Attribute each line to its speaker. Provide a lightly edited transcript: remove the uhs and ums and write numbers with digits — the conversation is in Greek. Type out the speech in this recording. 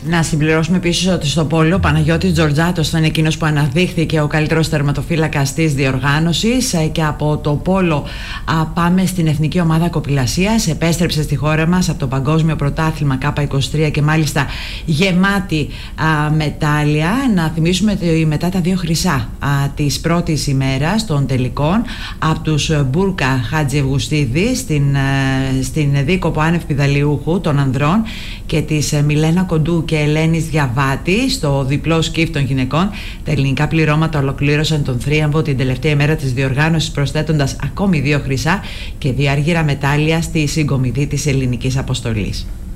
Speaker 1: Να συμπληρώσουμε επίσης ότι στο πόλο ο Παναγιώτης Τζορτζάτος θα είναι εκείνος που αναδείχθηκε ο καλύτερος τερματοφύλακας της διοργάνωσης. Και από το πόλο πάμε στην εθνική ομάδα κοπηλασίας. Επέστρεψε στη χώρα μας από το Παγκόσμιο Πρωτάθλημα K23 και μάλιστα γεμάτη μετάλλια. Να θυμίσουμε ότι μετά τα 2 χρυσά της πρώτης ημέρας των τελικών από τους Μπούρκα Χατζιευγουστίδη στην δίκοπο άνευ πηδαλιούχου των ανδρών και της Μιλένα Κοντού και Ελένης Διαβάτη στο διπλό σκιφ των γυναικών, τα ελληνικά πληρώματα ολοκλήρωσαν τον θρίαμβο την τελευταία ημέρα της διοργάνωσης, προσθέτοντας ακόμη 2 χρυσά και 2 αργύρα μετάλλια στη συγκομιδή της ελληνικής αποστολής.